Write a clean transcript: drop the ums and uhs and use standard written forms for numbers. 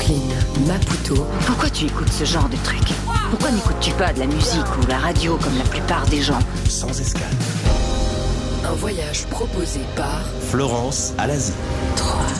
Brooklyn, Maputo. Pourquoi tu écoutes ce genre de truc? Pourquoi n'écoutes-tu pas de la musique ou la radio comme la plupart des gens? Sans escale. Un voyage proposé par Florence à l'Asie. 3.